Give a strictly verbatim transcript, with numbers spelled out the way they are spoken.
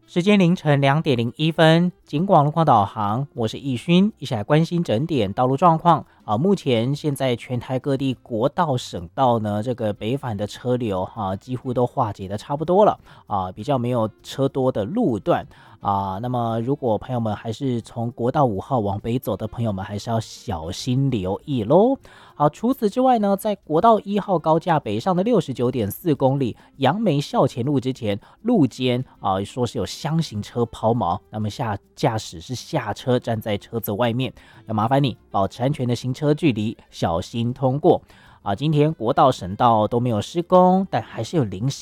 时间凌晨两点零一分，警广路况导航，我是易勋，一起来关心整点道路状况啊。目前现在全台各地国道、省道呢，这个北返的车流哈、啊，几乎都化解的差不多了啊，比较没有车多的路段啊。那么，如果朋友们还是从国道五号往北走的朋友们，还是要小心留意喽。好，除此之外呢，在国道一号高架北上的六十九点四公里杨梅校前路之前，路肩啊说是有箱型车抛锚，那么下驾驶是下车站在车子外面，要麻烦你保持安全的行车距离，小心通过。啊，今天国道、省道都没有施工，但还是有零星